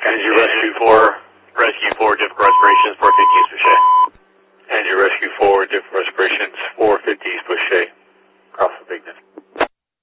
Engine Rescue 4. Rescue 4, difficult respirations, 450 Boucher. Engine Rescue 4, different respirations, 450